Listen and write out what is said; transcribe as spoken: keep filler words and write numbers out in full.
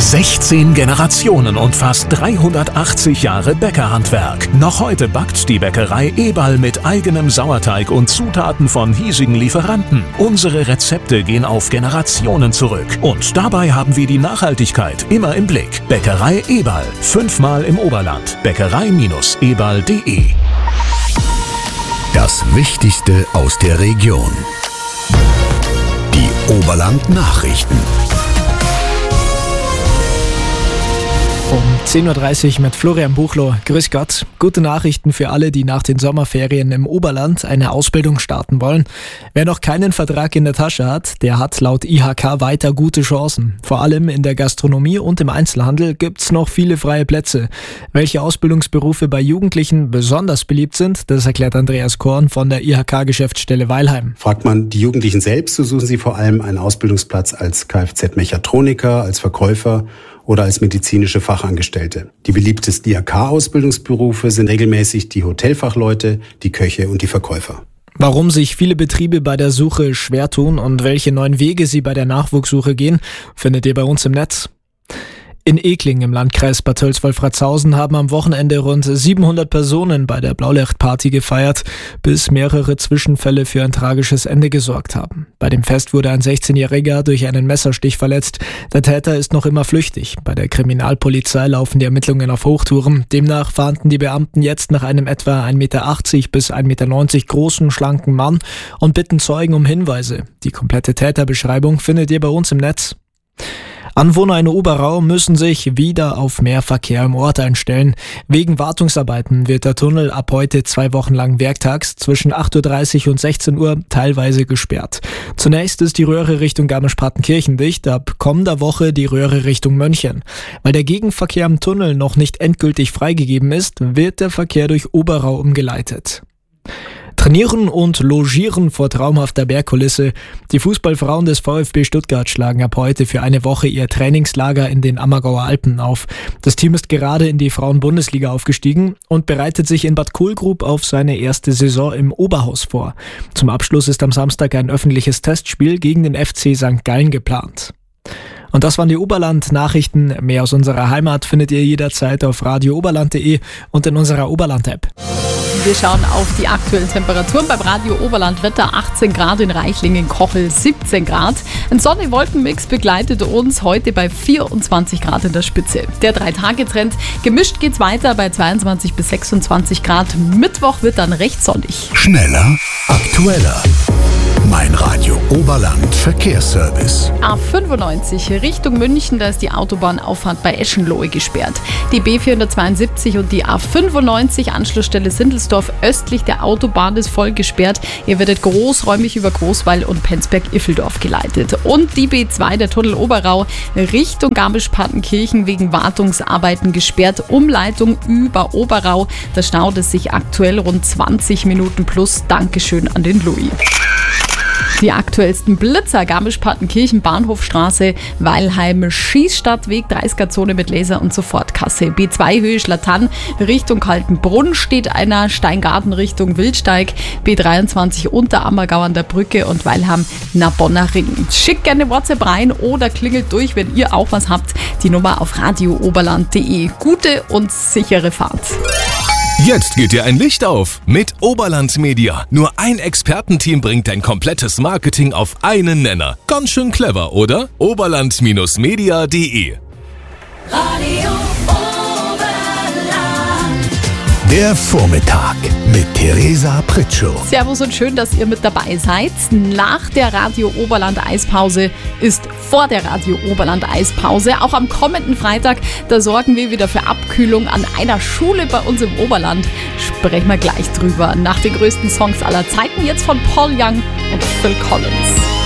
sechzehn Generationen und fast dreihundertachtzig Jahre Bäckerhandwerk. Noch heute backt die Bäckerei Eberl mit eigenem Sauerteig und Zutaten von hiesigen Lieferanten. Unsere Rezepte gehen auf Generationen zurück. Und dabei haben wir die Nachhaltigkeit immer im Blick. Bäckerei Eberl. Fünfmal im Oberland. Bäckerei Eberl punkt de. Das Wichtigste aus der Region. Die Oberland-Nachrichten. Um zehn Uhr dreißig mit Florian Buchloh. Grüß Gott. Gute Nachrichten für alle, die nach den Sommerferien im Oberland eine Ausbildung starten wollen. Wer noch keinen Vertrag in der Tasche hat, der hat laut I H K weiter gute Chancen. Vor allem in der Gastronomie und im Einzelhandel gibt's noch viele freie Plätze. Welche Ausbildungsberufe bei Jugendlichen besonders beliebt sind, das erklärt Andreas Korn von der I H K-Geschäftsstelle Weilheim. Fragt man die Jugendlichen selbst, so suchen sie vor allem einen Ausbildungsplatz als Kfz-Mechatroniker, als Verkäufer oder als medizinische Fachangestellte. Die beliebtesten I H K-Ausbildungsberufe sind regelmäßig die Hotelfachleute, die Köche und die Verkäufer. Warum sich viele Betriebe bei der Suche schwer tun und welche neuen Wege sie bei der Nachwuchssuche gehen, findet ihr bei uns im Netz. In Ekling im Landkreis Bad Tölz-Wolfratshausen haben am Wochenende rund siebenhundert Personen bei der Blaulichtparty gefeiert, bis mehrere Zwischenfälle für ein tragisches Ende gesorgt haben. Bei dem Fest wurde ein sechzehnjähriger durch einen Messerstich verletzt. Der Täter ist noch immer flüchtig. Bei der Kriminalpolizei laufen die Ermittlungen auf Hochtouren. Demnach fahnden die Beamten jetzt nach einem etwa ein Meter achtzig bis ein Meter neunzig großen, schlanken Mann und bitten Zeugen um Hinweise. Die komplette Täterbeschreibung findet ihr bei uns im Netz. Anwohner in Oberau müssen sich wieder auf mehr Verkehr im Ort einstellen. Wegen Wartungsarbeiten wird der Tunnel ab heute zwei Wochen lang werktags zwischen acht Uhr dreißig und sechzehn Uhr teilweise gesperrt. Zunächst ist die Röhre Richtung Garmisch-Partenkirchen dicht, ab kommender Woche die Röhre Richtung Mönchen. Weil der Gegenverkehr im Tunnel noch nicht endgültig freigegeben ist, wird der Verkehr durch Oberau umgeleitet. Trainieren und logieren vor traumhafter Bergkulisse. Die Fußballfrauen des VfB Stuttgart schlagen ab heute für eine Woche ihr Trainingslager in den Ammergauer Alpen auf. Das Team ist gerade in die Frauen-Bundesliga aufgestiegen und bereitet sich in Bad Kohlgrub auf seine erste Saison im Oberhaus vor. Zum Abschluss ist am Samstag ein öffentliches Testspiel gegen den F C Sankt Gallen geplant. Und das waren die Oberland-Nachrichten. Mehr aus unserer Heimat findet ihr jederzeit auf radio oberland punkt de und in unserer Oberland-App. Wir schauen auf die aktuellen Temperaturen beim Radio Oberland. Wetter achtzehn Grad in Reichlingen, Kochel siebzehn Grad. Ein Sonne-Wolken-Mix begleitet uns heute bei vierundzwanzig Grad in der Spitze. Der Drei-Tage-Trend. Gemischt geht's weiter bei zweiundzwanzig bis sechsundzwanzig Grad. Mittwoch wird dann recht sonnig. Schneller, aktueller. Mein Radio Oberland Verkehrsservice. A fünfundneunzig Richtung München, da ist die Autobahnauffahrt bei Eschenlohe gesperrt. Die B vierhundertzweiundsiebzig und die A fünfundneunzig Anschlussstelle Sindelsdorf östlich der Autobahn ist voll gesperrt. Ihr werdet großräumig über Großweil und Penzberg-Iffeldorf geleitet. Und die B zwei, der Tunnel Oberau, Richtung Garmisch-Partenkirchen wegen Wartungsarbeiten gesperrt. Umleitung über Oberau. Da staut es sich aktuell rund zwanzig Minuten plus. Dankeschön an den Louis. Die aktuellsten Blitzer: Garmisch-Partenkirchen, Bahnhofstraße, Weilheim, Schießstadtweg, dreißiger-Zone mit Laser- und Sofortkasse. B zwei Höhe Schlattann, Richtung Kaltenbrunn steht einer, Steingarten Richtung Wildsteig, B dreiundzwanzig Unterammergau an der Brücke und Weilheim Nabonner Ring. Schickt gerne WhatsApp rein oder klingelt durch, wenn ihr auch was habt. Die Nummer auf radio oberland punkt de. Gute und sichere Fahrt. Jetzt geht dir ein Licht auf mit Oberland Media. Nur ein Expertenteam bringt dein komplettes Marketing auf einen Nenner. Ganz schön clever, oder? oberland Media punkt de. Radio Oberland. Der Vormittag mit Theresa Pritschow. Servus und schön, dass ihr mit dabei seid. Nach der Radio Oberland Eispause ist vor der Radio Oberland Eispause. Auch am kommenden Freitag, da sorgen wir wieder für Abkühlung an einer Schule bei uns im Oberland. Sprechen wir gleich drüber. Nach den größten Songs aller Zeiten, jetzt von Paul Young und Phil Collins.